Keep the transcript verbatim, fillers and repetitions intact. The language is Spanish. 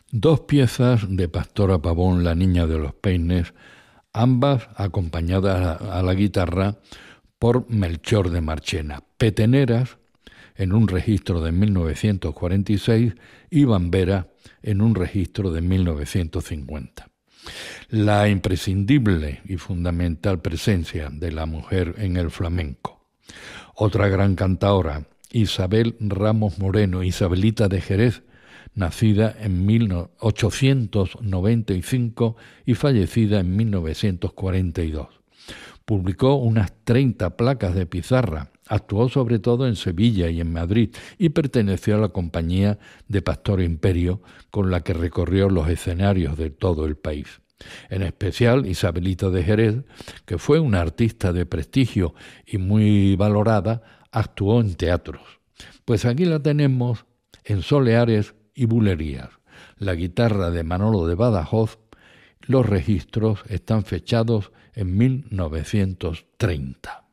Dos piezas de Pastora Pavón, La niña de los peines, ambas acompañadas a la guitarra por Melchor de Marchena. Peteneras, en un registro de mil novecientos cuarenta y seis, y Bambera, en un registro de mil novecientos cincuenta. La imprescindible y fundamental presencia de la mujer en el flamenco. Otra gran cantaora, Isabel Ramos Moreno, Isabelita de Jerez, nacida en mil ochocientos noventa y cinco y fallecida en mil novecientos cuarenta y dos. Publicó unas treinta placas de pizarra, actuó sobre todo en Sevilla y en Madrid y perteneció a la compañía de Pastor Imperio, con la que recorrió los escenarios de todo el país. En especial Isabelita de Jerez, que fue una artista de prestigio y muy valorada, actuó en teatros. Pues aquí la tenemos en Soleares y Bulerías. La guitarra de Manolo de Badajoz, los registros están fechados en mil novecientos treinta.